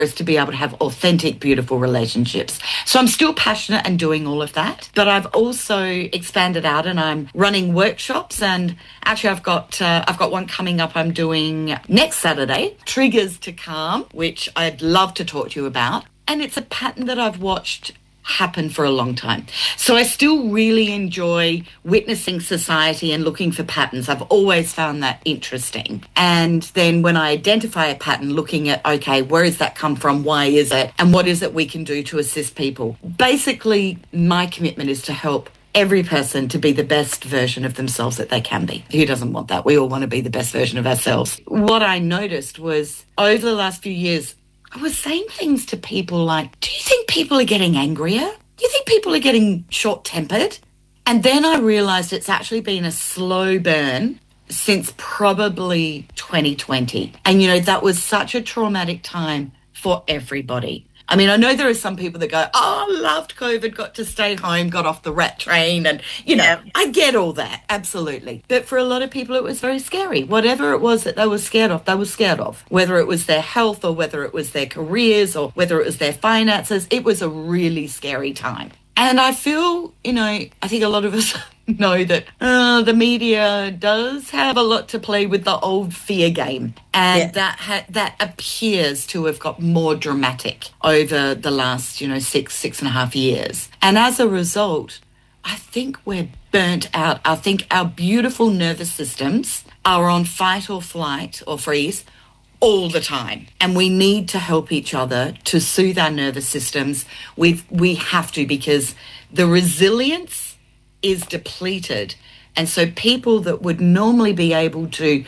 is to be able to have authentic, beautiful relationships. So I'm still passionate and doing all of that, but I've also expanded out and I'm running workshops, and actually I've got one coming up I'm doing next Saturday, Triggers to Calm, which I'd love to talk to you about. And it's a pattern that I've watched happen for a long time. So I still really enjoy witnessing society and looking for patterns. I've always found that interesting. And then when I identify a pattern, looking at, okay, where does that come from? Why is it? And what is it we can do to assist people? Basically, my commitment is to help every person to be the best version of themselves that they can be. Who doesn't want that? We all want to be the best version of ourselves. What I noticed was over the last few years, I was saying things to people like, do you think people are getting angrier? Do you think people are getting short-tempered? And then I realised it's actually been a slow burn since probably 2020. And, that was such a traumatic time for everybody. I mean, I know there are some people that go, oh, I loved COVID, got to stay home, got off the rat train. And, I get all that. Absolutely. But for a lot of people, it was very scary. Whatever it was that they were scared of, whether it was their health or whether it was their careers or whether it was their finances, it was a really scary time. And I feel, I think a lot of us know that the media does have a lot to play with the old fear game. And that appears to have got more dramatic over the last, 6.5 years. And as a result, I think we're burnt out. I think our beautiful nervous systems are on fight or flight or freeze all the time. And we need to help each other to soothe our nervous systems. We have to, because the resilience is depleted. And so people that would normally be able to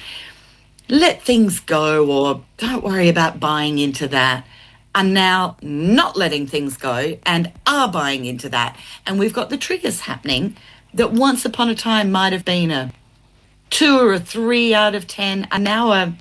let things go or don't worry about buying into that are now not letting things go and are buying into that. And we've got the triggers happening that once upon a time might have been a 2 or a 3 out of 10 are now a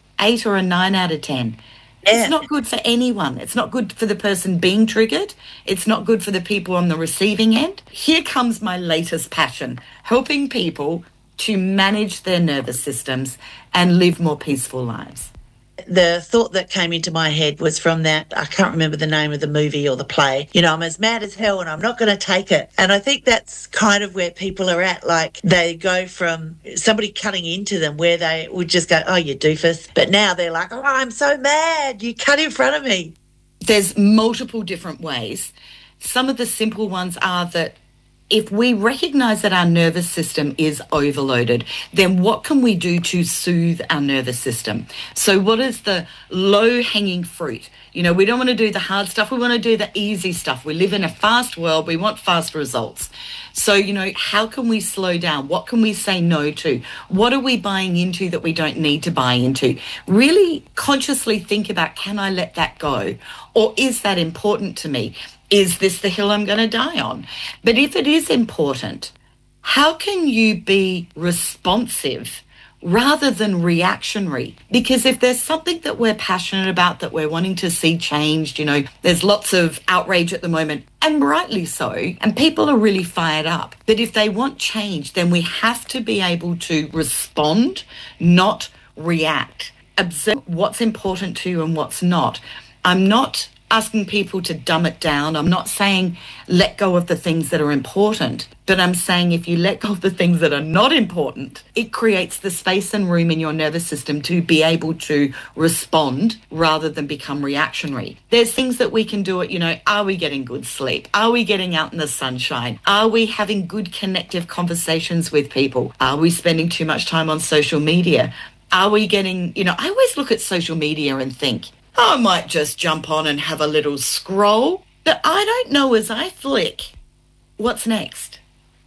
8 or a 9 out of 10. It's not good for anyone. It's not good for the person being triggered. It's not good for the people on the receiving end. Here comes my latest passion, helping people to manage their nervous systems and live more peaceful lives. The thought that came into my head was from that, I can't remember the name of the movie or the play, I'm as mad as hell and I'm not going to take it. And I think that's kind of where people are at. Like they go from somebody cutting into them where they would just go, oh, you doofus. But now they're like, oh, I'm so mad. You cut in front of me. There's multiple different ways. Some of the simple ones are that if we recognise that our nervous system is overloaded, then what can we do to soothe our nervous system? So what is the low-hanging fruit? We don't want to do the hard stuff. We want to do the easy stuff. We live in a fast world. We want fast results. So, how can we slow down? What can we say no to? What are we buying into that we don't need to buy into? Really consciously think about, can I let that go? Or is that important to me? Is this the hill I'm going to die on? But if it is important, how can you be responsive rather than reactionary? Because if there's something that we're passionate about, that we're wanting to see changed, there's lots of outrage at the moment, and rightly so, and people are really fired up. But if they want change, then we have to be able to respond, not react. Observe what's important to you and what's not. I'm not asking people to dumb it down. I'm not saying let go of the things that are important, but I'm saying if you let go of the things that are not important, it creates the space and room in your nervous system to be able to respond rather than become reactionary. There's things that we can do it, are we getting good sleep? Are we getting out in the sunshine? Are we having good connective conversations with people? Are we spending too much time on social media? Are we getting, I always look at social media and think, I might just jump on and have a little scroll, but I don't know as I flick what's next.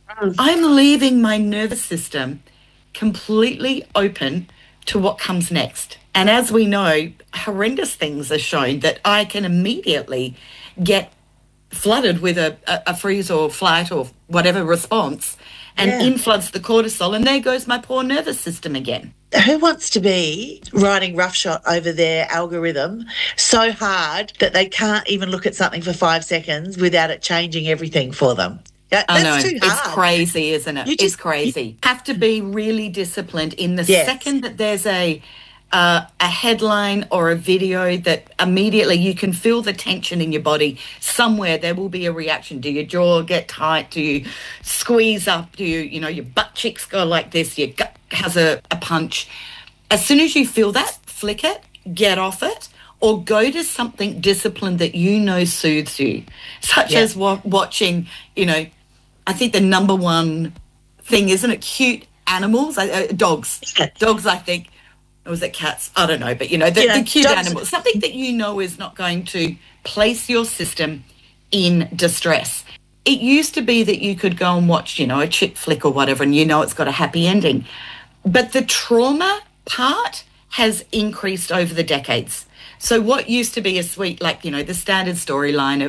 I'm leaving my nervous system completely open to what comes next. And as we know, horrendous things are shown that I can immediately get flooded with a freeze or flight or whatever response and infloods the cortisol, and there goes my poor nervous system again. Who wants to be riding roughshod over their algorithm so hard that they can't even look at something for 5 seconds without it changing everything for them? I know. It's crazy, isn't it? It's crazy. You have to be really disciplined in the second that there's a a headline or a video that immediately you can feel the tension in your body. Somewhere there will be a reaction. Do your jaw get tight? Do you squeeze up? Do your butt cheeks go like this? Your gut has a punch. As soon as you feel that, flick it, get off it, or go to something disciplined that you know soothes you, such as watching, I think the number one thing, isn't it, cute animals? Dogs. Dogs, I think. Or was it cats? I don't know. But, the cute animals. Something that you know is not going to place your system in distress. It used to be that you could go and watch, a chick flick or whatever, and it's got a happy ending. But the trauma part has increased over the decades. So what used to be a sweet, the standard storyline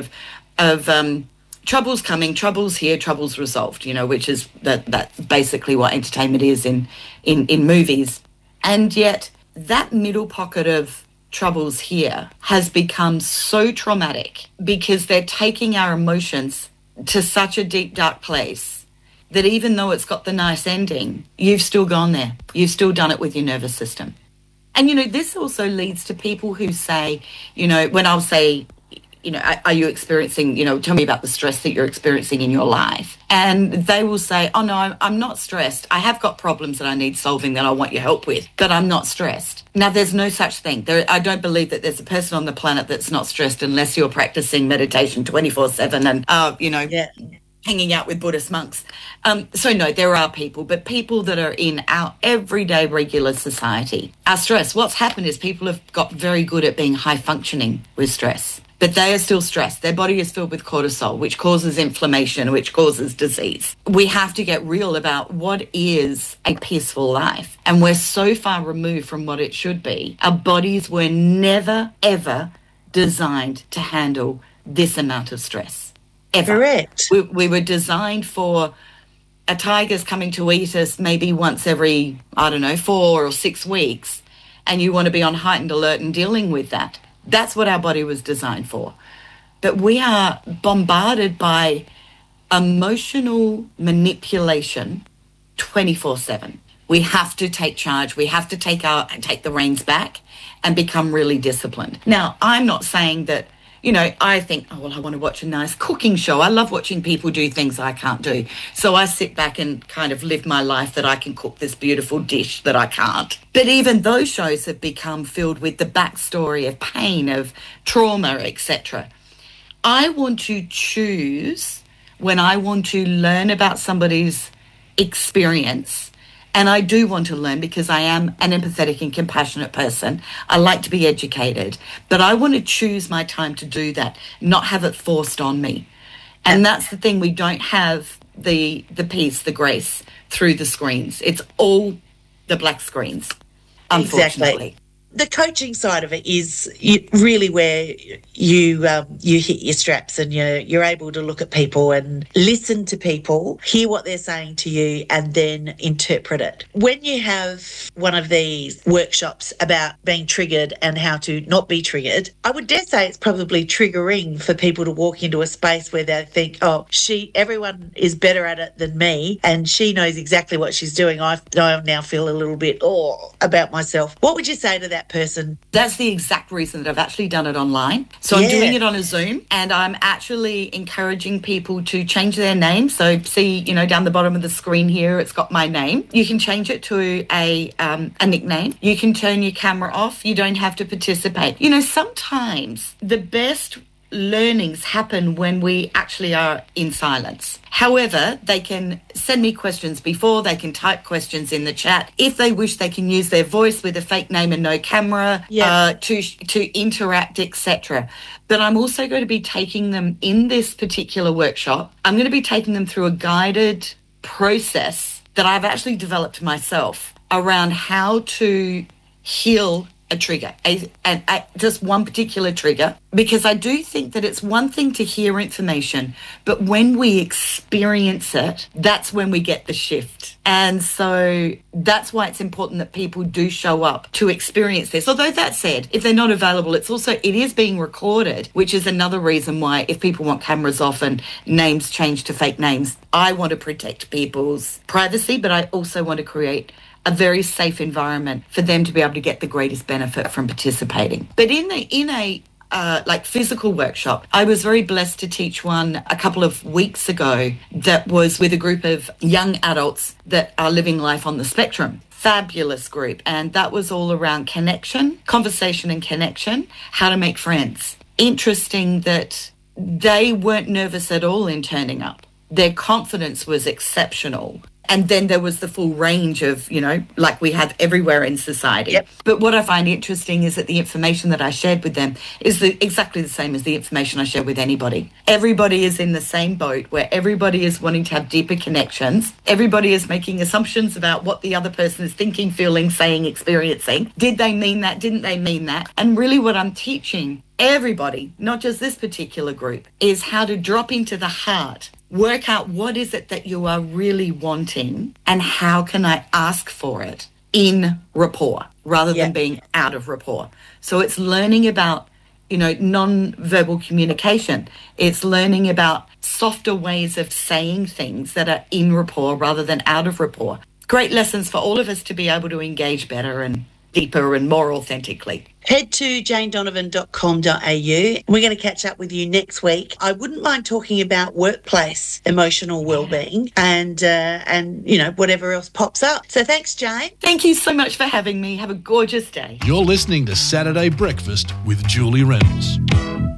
of trouble's coming, trouble's here, trouble's resolved, which is that's basically what entertainment is in movies. And yet that middle pocket of troubles here has become so traumatic because they're taking our emotions to such a deep, dark place that even though it's got the nice ending, you've still gone there. You've still done it with your nervous system. And, this also leads to people who say, when I'll say, are you experiencing, tell me about the stress that you're experiencing in your life. And they will say, oh, no, I'm not stressed. I have got problems that I need solving that I want your help with, but I'm not stressed. Now, there's no such thing. I don't believe that there's a person on the planet that's not stressed unless you're practicing meditation 24/7 and, hanging out with Buddhist monks. So, no, there are people, but people that are in our everyday regular society are stressed. What's happened is people have got very good at being high functioning with stress. But they are still stressed. Their body is filled with cortisol, which causes inflammation, which causes disease. We have to get real about what is a peaceful life. And we're so far removed from what it should be. Our bodies were never, ever designed to handle this amount of stress. Ever. Correct. We were designed for a tiger's coming to eat us maybe once every, 4 or 6 weeks. And you want to be on heightened alert and dealing with that. That's what our body was designed for. But we are bombarded by emotional manipulation 24/7. We have to take charge. We have to take the reins back and become really disciplined. Now, I'm not saying that, I think, I want to watch a nice cooking show. I love watching people do things I can't do. So I sit back and kind of live my life that I can cook this beautiful dish that I can't. But even those shows have become filled with the backstory of pain, of trauma, etc. I want to choose when I want to learn about somebody's experience. And I do want to learn because I am an empathetic and compassionate person. I like to be educated, but I want to choose my time to do that, not have it forced on me. And that's the thing. We don't have the peace, the grace through the screens. It's all the black screens, unfortunately. Exactly. The coaching side of it is really where you hit your straps and you're able to look at people and listen to people, hear what they're saying to you, and then interpret it. When you have one of these workshops about being triggered and how to not be triggered, I would dare say it's probably triggering for people to walk into a space where they think, oh, everyone is better at it than me, and she knows exactly what she's doing. I now feel a little bit about myself. What would you say to that person? That's the exact reason that I've actually done it online. So I'm doing it on a Zoom, and I'm actually encouraging people to change their name. So see, down the bottom of the screen here, it's got my name. You can change it to a nickname. You can turn your camera off. You don't have to participate. Sometimes the best learnings happen when we actually are in silence. However, they can send me questions before, they can type questions in the chat. If they wish, they can use their voice with a fake name and no camera to interact, etc. But I'm also going to be taking them in this particular workshop. I'm going to be taking them through a guided process that I've actually developed myself around how to heal a trigger, just one particular trigger, because I do think that it's one thing to hear information, but when we experience it, that's when we get the shift. And so that's why it's important that people do show up to experience this. Although that said, if they're not available, it is being recorded, which is another reason why if people want cameras off and names changed to fake names, I want to protect people's privacy, but I also want to create a very safe environment for them to be able to get the greatest benefit from participating. But in a like physical workshop, I was very blessed to teach one a couple of weeks ago that was with a group of young adults that are living life on the spectrum. Fabulous group. And that was all around connection, conversation and connection, how to make friends. Interesting that they weren't nervous at all in turning up. Their confidence was exceptional. And then there was the full range of, like we have everywhere in society. Yep. But what I find interesting is that the information that I shared with them is exactly the same as the information I share with anybody. Everybody is in the same boat where everybody is wanting to have deeper connections. Everybody is making assumptions about what the other person is thinking, feeling, saying, experiencing. Did they mean that? Didn't they mean that? And really what I'm teaching everybody, not just this particular group, is how to drop into the heart. Work out what is it that you are really wanting and how can I ask for it in rapport rather than being out of rapport. So it's learning about, non-verbal communication. It's learning about softer ways of saying things that are in rapport rather than out of rapport. Great lessons for all of us to be able to engage better and deeper and more authentically. Head to janedonovan.com.au. We're going to catch up with you next week. I wouldn't mind talking about workplace emotional well-being and whatever else pops up. So thanks, Jane. Thank you so much for having me. Have a gorgeous day. You're listening to Saturday Breakfast with Julie Reynolds.